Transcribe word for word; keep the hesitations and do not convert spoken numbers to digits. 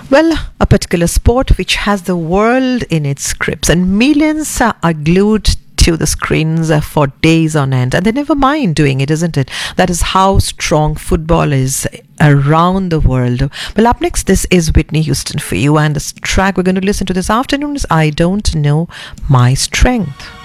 Well, a particular sport which has the world in its grips, and millions uh, are glued to the screens uh, for days on end, and they never mind doing it, isn't it? That is how strong football is around the world. Well, up next, this is Whitney Houston for you, and this track we're going to listen to this afternoon is I Don't Know My Strength.